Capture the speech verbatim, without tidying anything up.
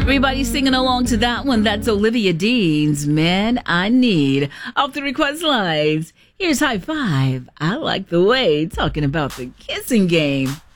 Everybody singing along to that one. That's Olivia Dean's Man I Need. Off the request lines, here's High Five. I like the way, talking about the kissing game.